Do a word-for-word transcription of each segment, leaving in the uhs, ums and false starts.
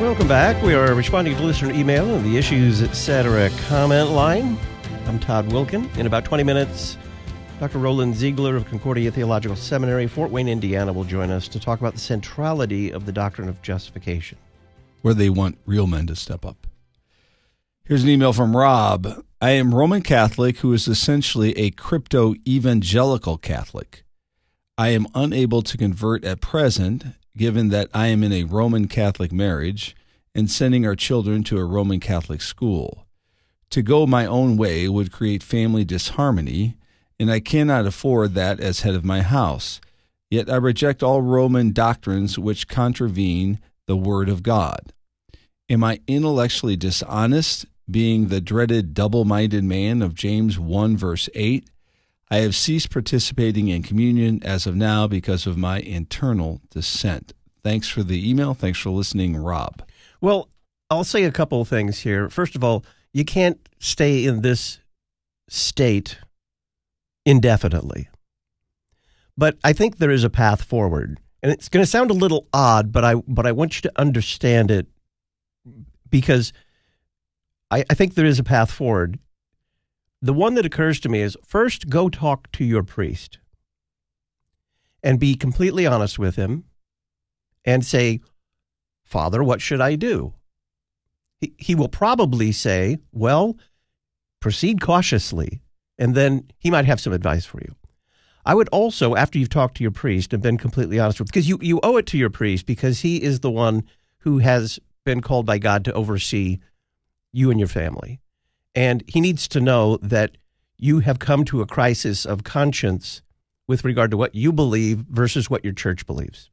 Welcome back. We are responding to listener email and the Issues Etc. comment line. I'm Todd Wilkin. In about twenty minutes, Doctor Roland Ziegler of Concordia Theological Seminary, Fort Wayne, Indiana, will join us to talk about the centrality of the doctrine of justification. Where they want real men to step up. Here's an email from Rob. I am Roman Catholic who is essentially a crypto-evangelical Catholic. I am unable to convert at present, given that I am in a Roman Catholic marriage and sending our children to a Roman Catholic school. To go my own way would create family disharmony, and I cannot afford that as head of my house. Yet I reject all Roman doctrines which contravene the Word of God. Am I intellectually dishonest, being the dreaded double-minded man of James one, verse eight? I have ceased participating in communion as of now because of my internal dissent. Thanks for the email. Thanks for listening, Rob. Well, I'll say a couple of things here. First of all, you can't stay in this state indefinitely. But I think there is a path forward. And it's going to sound a little odd, but I but I want you to understand it because I, I think there is a path forward. The one that occurs to me is, first, go talk to your priest and be completely honest with him and say, Father, what should I do? He, he will probably say, well, proceed cautiously, and then he might have some advice for you. I would also, after you've talked to your priest and been completely honest with, because you, you owe it to your priest because he is the one who has been called by God to oversee you and your family. And he needs to know that you have come to a crisis of conscience with regard to what you believe versus what your church believes.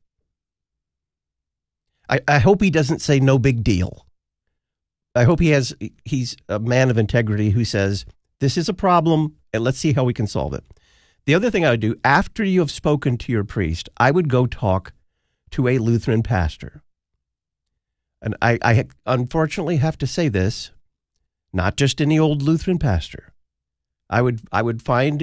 I, I hope he doesn't say no big deal. I hope he has, he's a man of integrity who says, this is a problem and let's see how we can solve it. The other thing I would do, after you have spoken to your priest, I would go talk to a Lutheran pastor. And I, I unfortunately have to say this, not just any old Lutheran pastor. I would I would find,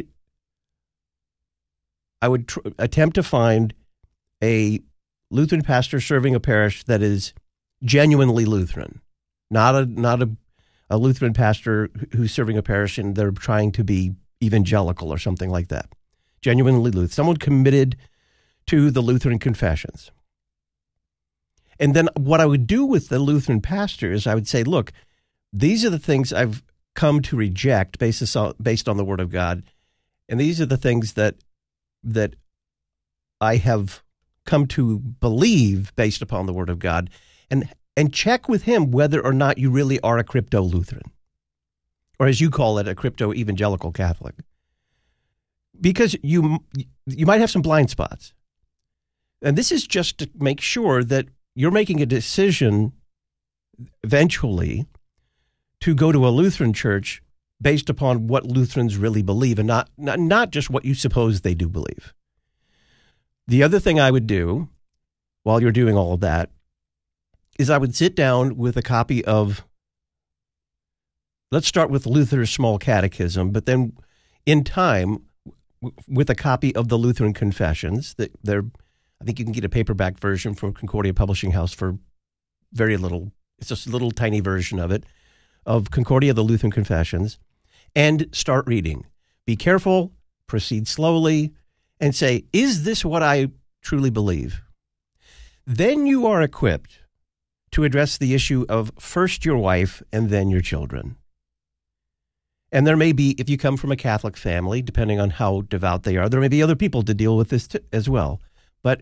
I would tr- attempt to find a Lutheran pastor serving a parish that is genuinely Lutheran, not a not a, a Lutheran pastor who's serving a parish and they're trying to be evangelical or something like that. Genuinely Lutheran, someone committed to the Lutheran confessions. And then what I would do with the Lutheran pastor is I would say, look, these are the things I've come to reject based on, based on the Word of God, and these are the things that that I have come to believe based upon the Word of God, and and check with him whether or not you really are a crypto-Lutheran, or as you call it, a crypto-evangelical Catholic, because you you might have some blind spots, and this is just to make sure that you're making a decision eventually to go to a Lutheran church based upon what Lutherans really believe and not, not not just what you suppose they do believe. The other thing I would do while you're doing all of that is I would sit down with a copy of, let's start with Luther's Small Catechism, but then in time with a copy of the Lutheran Confessions. That they're, I think you can get a paperback version from Concordia Publishing House for very little. It's just a little tiny version of it, of Concordia, the Lutheran Confessions, and start reading. Be careful, proceed slowly, and say, is this what I truly believe? Then you are equipped to address the issue of first your wife and then your children. And there may be, if you come from a Catholic family, depending on how devout they are, there may be other people to deal with this t- as well. But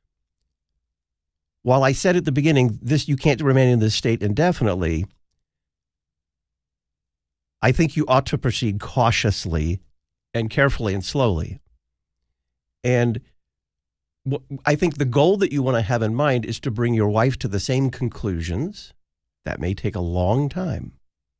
while I said at the beginning, this you can't remain in this state indefinitely, I think you ought to proceed cautiously and carefully and slowly. And I think the goal that you want to have in mind is to bring your wife to the same conclusions. That may take a long time.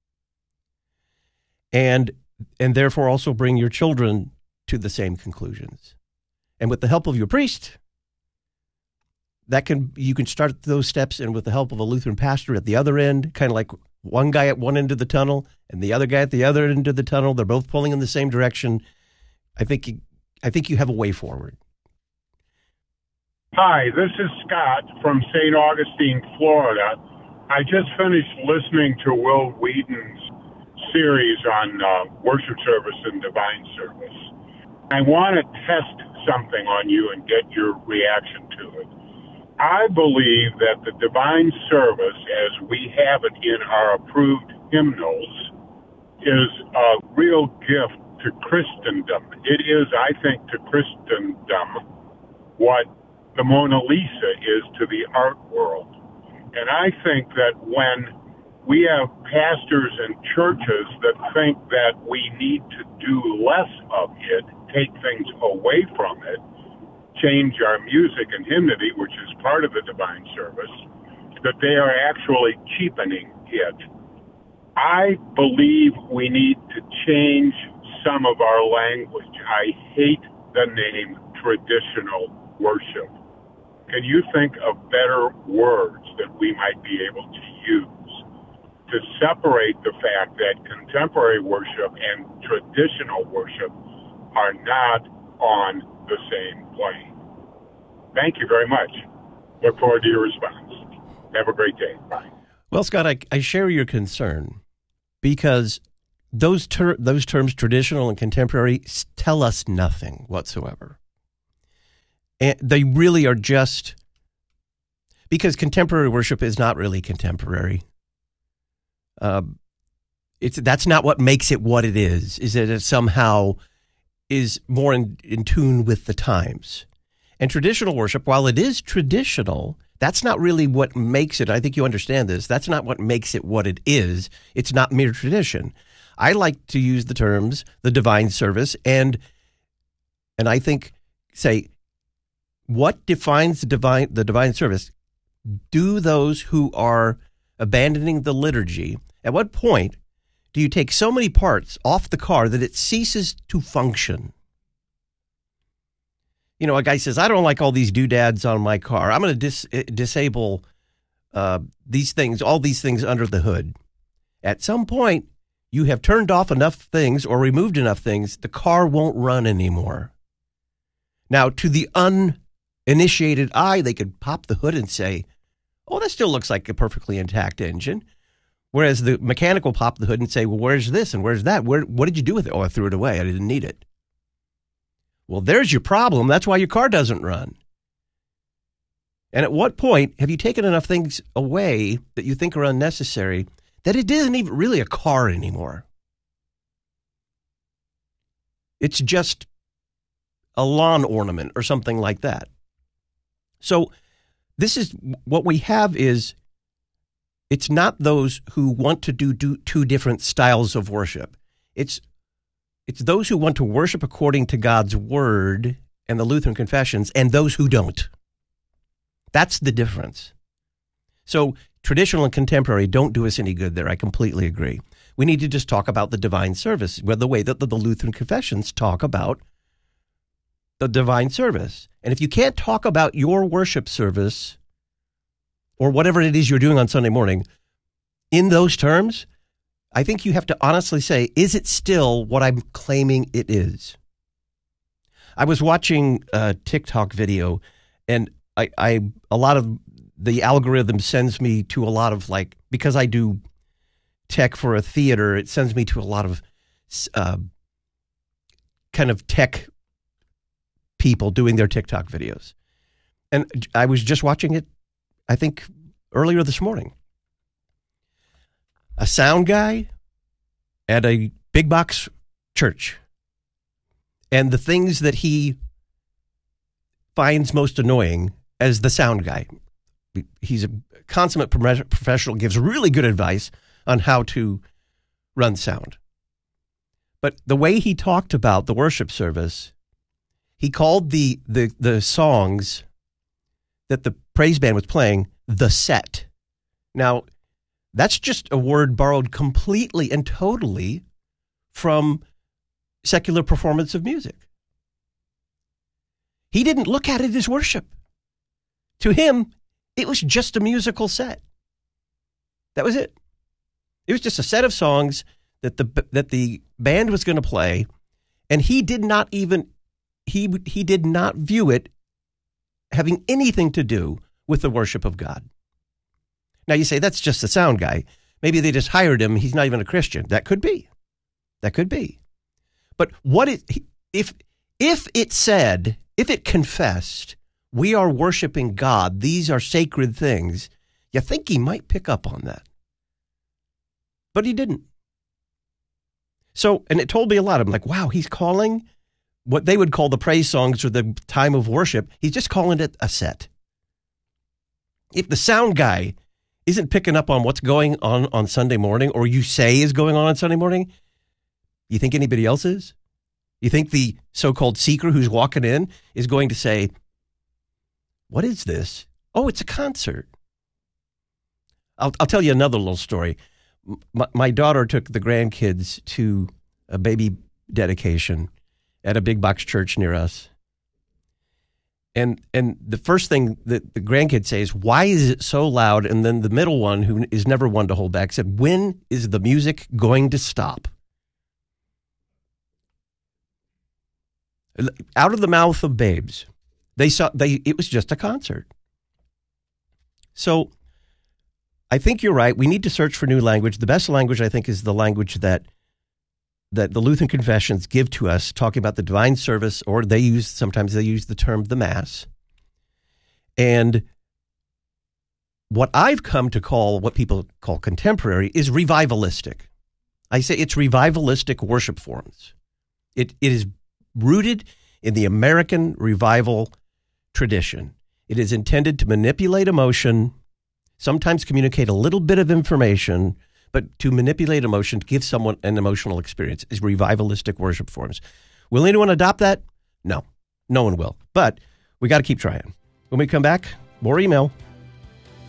And and therefore also bring your children to the same conclusions. And with the help of your priest, that can you can start those steps, and with the help of a Lutheran pastor at the other end, kind of like one guy at one end of the tunnel and the other guy at the other end of the tunnel, they're both pulling in the same direction. I think you, I think you have a way forward. Hi, this is Scott from Saint Augustine, Florida. I just finished listening to Will Wheaton's series on uh, worship service and divine service. I want to test something on you and get your reaction to it. I believe that the divine service, as we have it in our approved hymnals, is a real gift to Christendom. It is, I think, to Christendom what the Mona Lisa is to the art world. And I think that when we have pastors and churches that think that we need to do less of it, take things away from it, change our music and hymnody, which is part of the divine service, that they are actually cheapening it. I believe we need to change some of our language. I hate the name traditional worship. Can you think of better words that we might be able to use to separate the fact that contemporary worship and traditional worship are not on the same plane? Thank you very much. Look forward to your response. Have a great day. Bye. Well, Scott, I, I share your concern because those ter- those terms, traditional and contemporary, tell us nothing whatsoever. And they really are just, because contemporary worship is not really contemporary. Uh, it's that's not what makes it what it is, is that it somehow is more in, in tune with the times. And traditional worship, while it is traditional, that's not really what makes it. I think you understand this. That's not what makes it what it is. It's not mere tradition. I like to use the terms the divine service, and and I think, say, what defines the divine the divine service? Do those who are abandoning the liturgy, at what point do you take so many parts off the car that it ceases to function? You know, a guy says, I don't like all these doodads on my car. I'm going to dis- disable uh, these things, all these things under the hood. At some point, you have turned off enough things or removed enough things, the car won't run anymore. Now, to the uninitiated eye, they could pop the hood and say, oh, that still looks like a perfectly intact engine. Whereas the mechanic will pop the hood and say, well, where's this and where's that? Where? What did you do with it? Oh, I threw it away. I didn't need it. Well, there's your problem. That's why your car doesn't run. And at what point have you taken enough things away that you think are unnecessary that it isn't even really a car anymore? It's just a lawn ornament or something like that. So this is what we have is it's not those who want to do, do two different styles of worship. It's It's those who want to worship according to God's word and the Lutheran confessions and those who don't. That's the difference. So traditional and contemporary don't do us any good there. I completely agree. We need to just talk about the divine service, well, the way that the, the Lutheran confessions talk about the divine service. And if you can't talk about your worship service or whatever it is you're doing on Sunday morning in those terms, I think you have to honestly say, is it still what I'm claiming it is? I was watching a TikTok video, and I, I a lot of the algorithm sends me to a lot of, like, because I do tech for a theater, it sends me to a lot of uh, kind of tech people doing their TikTok videos. And I was just watching it, I think, earlier this morning. A sound guy at a big box church, and the things that he finds most annoying as the sound guy. He's a consummate professional, gives really good advice on how to run sound. But the way he talked about the worship service, he called the the the songs that the praise band was playing the set. Now, that's just a word borrowed completely and totally from secular performance of music. He didn't look at it as worship. To him, it was just a musical set. That was it. It was just a set of songs that the that the band was going to play, and he did not even he he did not view it having anything to do with the worship of God. Now you say, that's just the sound guy. Maybe they just hired him. He's not even a Christian. That could be. That could be. But what it, if if it said, if it confessed, we are worshiping God, these are sacred things, you think he might pick up on that. But he didn't. So, and it told me a lot. I'm like, wow, he's calling what they would call the praise songs or the time of worship. He's just calling it a set. If the sound guy isn't picking up on what's going on on Sunday morning, or you say is going on on Sunday morning, you think anybody else is? You think the so-called seeker who's walking in is going to say, what is this? Oh, it's a concert. I'll, I'll tell you another little story. My, my daughter took the grandkids to a baby dedication at a big box church near us. And and the first thing that the grandkids say is, why is it so loud? And then the middle one, who is never one to hold back, said, when is the music going to stop? Out of the mouth of babes. They saw they it was just a concert. So I think you're right. We need to search for new language. The best language, I think, is the language that that the Lutheran confessions give to us, talking about the divine service, or they use, sometimes they use the term the Mass. And what I've come to call, what people call contemporary, is revivalistic. I say it's revivalistic worship forms. It It is rooted in the American revival tradition. It is intended to manipulate emotion, sometimes communicate a little bit of information, but to manipulate emotion, to give someone an emotional experience, is revivalistic worship forms. Will anyone adopt that? No, no one will. But we got to keep trying. When we come back, more email.